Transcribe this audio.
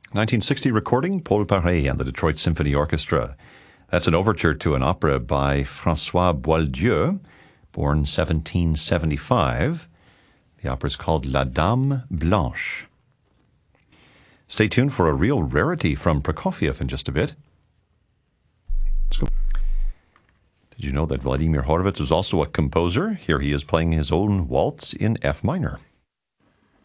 1960 recording, Paul Paré and the Detroit Symphony Orchestra. That's an overture to an opera by François Boieldieu, born 1775. The opera is called La Dame Blanche. Stay tuned for a real rarity from Prokofiev in just a bit. Let's go. Did you know that Vladimir Horowitz was also a composer? Here he is playing his own waltz in F minor.